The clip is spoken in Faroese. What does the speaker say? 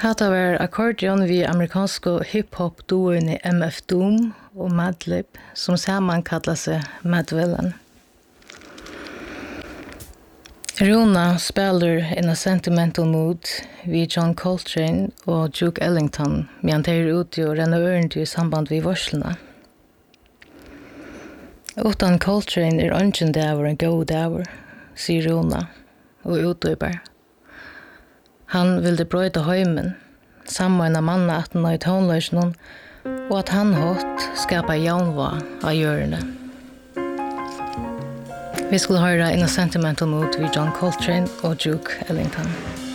Hatta var accordion vi amerikanska hip-hop-duoen MF Doom og Madlib, som samman kallar seg Madvillain. Rona spelar in a sentimental mood vi John Coltrane og Duke Ellington, medan de ute og renner ørent i samband vi varslene. Utan Coltrane ungen dæver en god dæver, sier Rona, og utøyber. Han ville brøyta heimen, samma manna at han i tonløsnen, og at han hatt skapa jaunva av hjørne. Vi skulle høre In a Sentimental Mood ved John Coltrane og Duke Ellington.